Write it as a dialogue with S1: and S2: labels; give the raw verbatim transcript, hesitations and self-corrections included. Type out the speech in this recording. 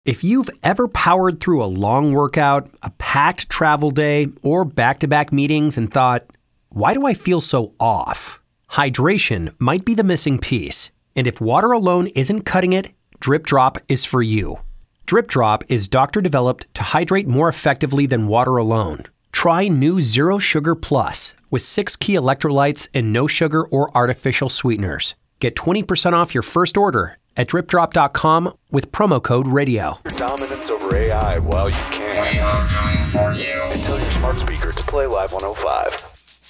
S1: If you've ever powered through a long workout, a packed travel day, or back-to-back meetings and thought, why do I feel so off? Hydration might be the missing piece. And if water alone isn't cutting it, Drip Drop is for you. Drip Drop is doctor-developed to hydrate more effectively than water alone. Try new Zero Sugar Plus with six key electrolytes and no sugar or artificial sweeteners. Get twenty percent off your first order at drip drop dot com with promo code radio.
S2: Your dominance over A I while you can.
S3: We are coming for you.
S2: And tell your smart speaker to play Live one oh five.